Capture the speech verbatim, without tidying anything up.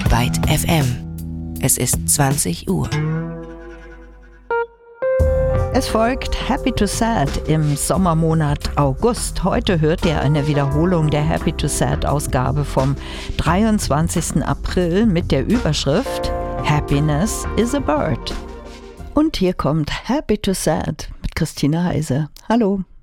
Byte F M. Es ist zwanzig Uhr. Es folgt Happy to Sad im Sommermonat August. Heute hört ihr eine Wiederholung der Happy to Sad Ausgabe vom dreiundzwanzigsten April mit der Überschrift Happiness is a Bird. Und hier kommt Happy to Sad mit Christine Heise. Hallo.